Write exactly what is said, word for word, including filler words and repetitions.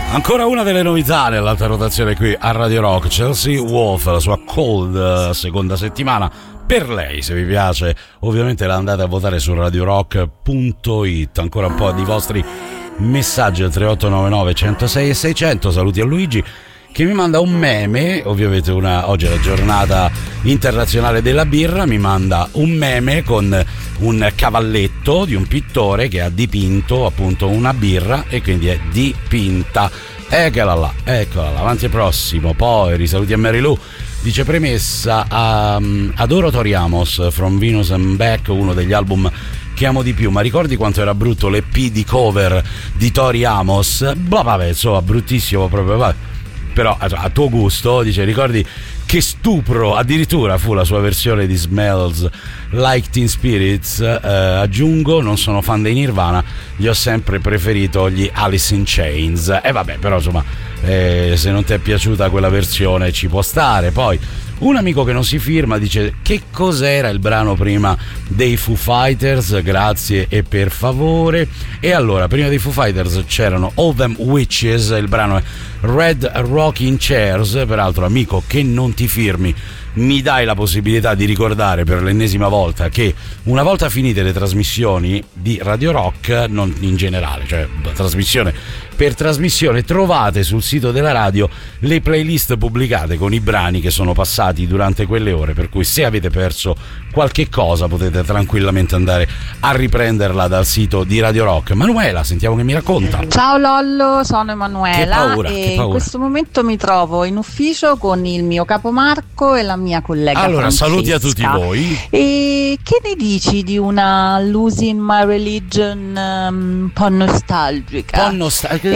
Ancora una delle novità nell'alta rotazione qui a Radio Rock, Chelsea Wolf, la sua Cold, seconda settimana per lei. Se vi piace ovviamente la andate a votare su radio rock punto it. Ancora un po' di vostri messaggi al tre otto nove nove, centosei e seicento. Saluti a Luigi che mi manda un meme, ovviamente una, oggi è la giornata internazionale della birra, mi manda un meme con un cavalletto di un pittore che ha dipinto appunto una birra e quindi è dipinta. Eccola là, eccola là, avanti e prossimo. Poi risaluti a Mary Lou, dice premessa, um, adoro Tori Amos, From Venus and Back, uno degli album che amo di più, ma ricordi quanto era brutto l'E P di cover di Tori Amos? Bah, vabbè, insomma, bruttissimo proprio, vabbè. Però a tuo gusto, dice, ricordi che stupro addirittura fu la sua versione di Smells Like Teen Spirits. eh, aggiungo, non sono fan dei Nirvana, gli ho sempre preferito gli Alice in Chains. E eh, vabbè, però insomma, eh, se non ti è piaciuta quella versione ci può stare. Poi un amico che non si firma dice: che cos'era il brano prima dei Foo Fighters? Grazie e per favore. E allora, prima dei Foo Fighters c'erano All Them Witches, il brano è Red Rocking Chairs. Peraltro, amico che non ti firmi, mi dai la possibilità di ricordare per l'ennesima volta che una volta finite le trasmissioni di Radio Rock, non in generale, cioè trasmissione per trasmissione, trovate sul sito della radio le playlist pubblicate con i brani che sono passati durante quelle ore, per cui se avete perso qualche cosa potete tranquillamente andare a riprenderla dal sito di Radio Rock. Manuela, sentiamo che mi racconta. Ciao Lollo, sono Emanuela. Che paura, e che paura. In questo momento mi trovo in ufficio con il mio capo Marco e la mia collega Allora, Francesca. saluti a tutti voi. E che ne dici di una Losing My Religion um, un po' nostalgica? Un po' nostalgica.